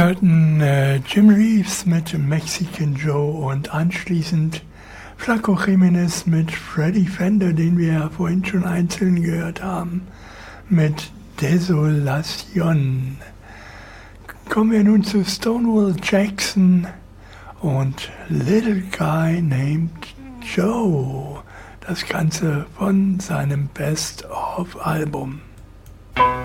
hörten Jim Reeves mit Mexican Joe und anschließend Flaco Jiménez mit Freddie Fender, den wir ja vorhin schon einzeln gehört haben, mit Desolación. Kommen wir nun zu Stonewall Jackson und Little Guy Named Joe. Das Ganze von seinem Best-of-Album.